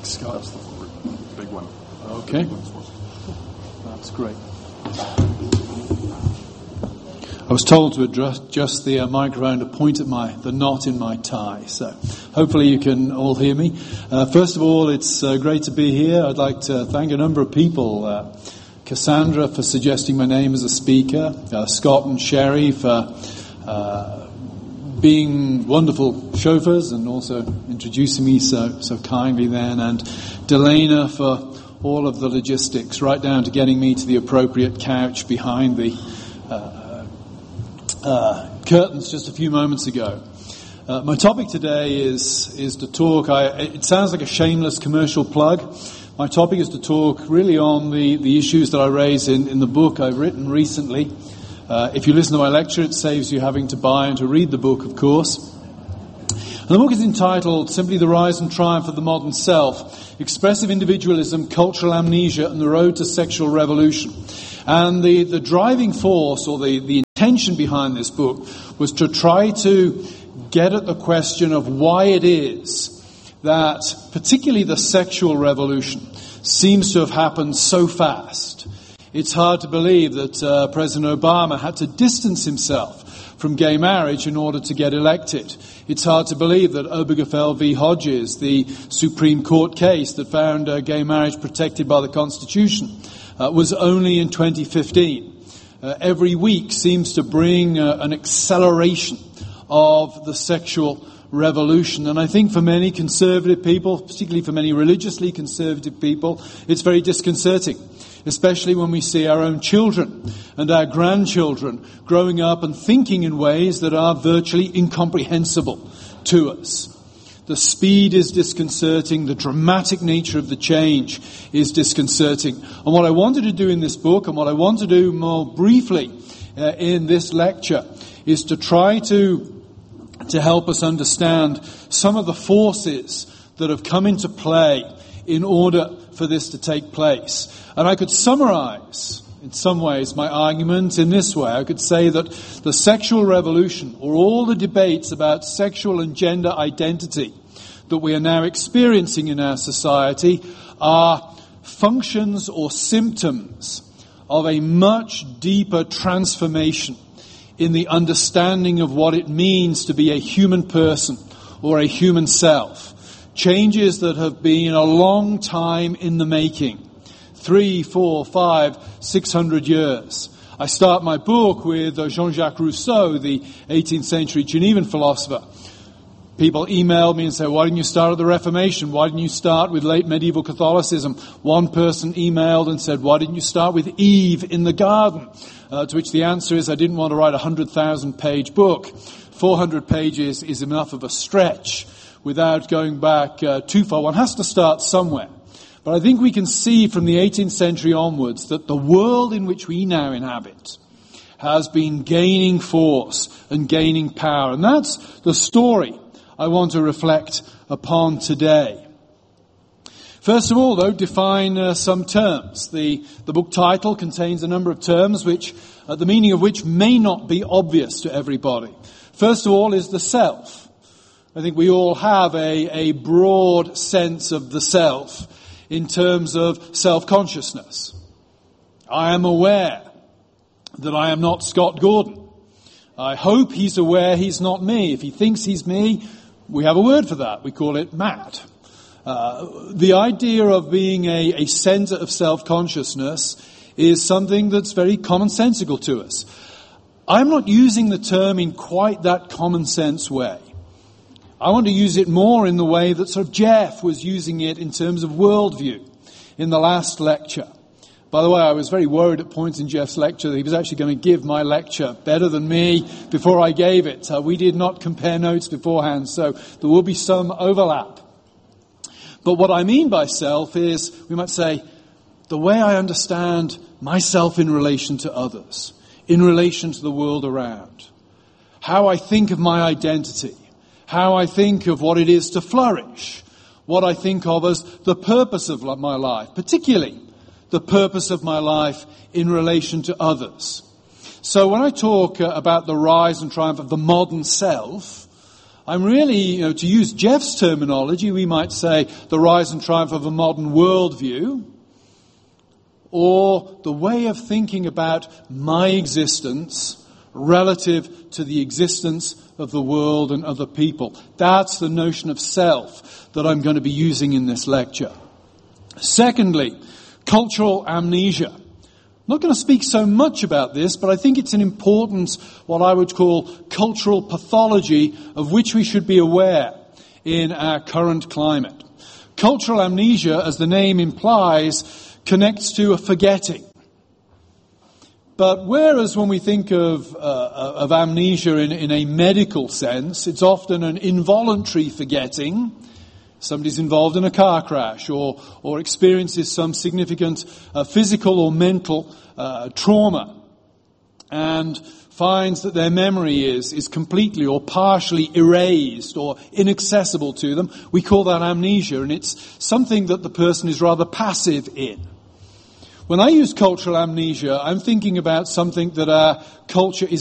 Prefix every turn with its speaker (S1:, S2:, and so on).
S1: Scott.
S2: That's the big one.
S1: Okay.
S2: The big one's for-
S1: That's great. I was told to adjust the microphone to point at the knot in my tie, so hopefully you can all hear me. First of all, it's great to be here. I'd like to thank a number of people. Cassandra for suggesting my name as a speaker, Scott and Sherry for being wonderful chauffeurs and also introducing me so kindly then, and Delana for all of the logistics, right down to getting me to the appropriate couch behind the curtains just a few moments ago. My topic today is to talk, it sounds like a shameless commercial plug. My topic is to talk really on the issues that I raise in the book I've written recently. If you listen to my lecture, it saves you having to buy and to read the book, of course. And the book is entitled simply The Rise and Triumph of the Modern Self, Expressive Individualism, Cultural Amnesia, and the Road to Sexual Revolution. And the driving force, or the intention behind this book, was to try to get at the question of why it is that particularly the sexual revolution seems to have happened so fast. It's hard to believe that President Obama had to distance himself from gay marriage in order to get elected. It's hard to believe that Obergefell v. Hodges, the Supreme Court case that found gay marriage protected by the Constitution, was only in 2015. Every week seems to bring an acceleration of the sexual revolution. And I think for many conservative people, particularly for many religiously conservative people, it's very disconcerting, especially when we see our own children and our grandchildren growing up and thinking in ways that are virtually incomprehensible to us. The speed is disconcerting. The dramatic nature of the change is disconcerting. And what I wanted to do in this book, and what I want to do more briefly in this lecture, is to try to help us understand some of the forces that have come into play in order for this to take place. And I could summarize, in some ways, my argument in this way. I could say that the sexual revolution, or all the debates about sexual and gender identity that we are now experiencing in our society, are functions or symptoms of a much deeper transformation in the understanding of what it means to be a human person or a human self. Changes that have been a long time in the making. 3, 4, 5, 600 years. I start my book with Jean-Jacques Rousseau, the 18th century Genevan philosopher. People email me and say, why didn't you start at the Reformation? Why didn't you start with late medieval Catholicism? One person emailed and said, why didn't you start with Eve in the garden? To which the answer is, I didn't want to write a 100,000-page book. 400 pages is enough of a stretch without going back too far. One has to start somewhere. But I think we can see from the 18th century onwards that the world in which we now inhabit has been gaining force and gaining power. And that's the story I want to reflect upon today. First of all, though, define some terms. The book title contains a number of terms which, the meaning of which may not be obvious to everybody. First of all is the self. I think we all have a broad sense of the self in terms of self-consciousness. I am aware that I am not Scott Gordon. I hope he's aware he's not me. If he thinks he's me, we have a word for that. We call it mad. The idea of being a center of self-consciousness is something that's very commonsensical to us. I'm not using the term in quite that common sense way. I want to use it more in the way that sort of Jeff was using it in terms of worldview in the last lecture. By the way, I was very worried at points in Jeff's lecture that he was actually going to give my lecture better than me before I gave it. We did not compare notes beforehand, so there will be some overlap. But what I mean by self is, we might say, the way I understand myself in relation to others, in relation to the world around, how I think of my identity, how I think of what it is to flourish, what I think of as the purpose of my life, particularly the purpose of my life in relation to others. So when I talk about the rise and triumph of the modern self, I'm really, to use Jeff's terminology, we might say the rise and triumph of a modern worldview, or the way of thinking about my existence relative to the existence of the world and other people. That's the notion of self that I'm going to be using in this lecture. Secondly, cultural amnesia. I'm not going to speak so much about this, but I think it's an important, what I would call cultural pathology of which we should be aware in our current climate. Cultural amnesia, as the name implies, connects to a forgetting. But whereas when we think of amnesia in a medical sense, it's often an involuntary forgetting. Somebody's involved in a car crash or experiences some significant physical or mental trauma and finds that their memory is completely or partially erased or inaccessible to them. We call that amnesia, and it's something that the person is rather passive in. When I use cultural amnesia, I'm thinking about something that our culture is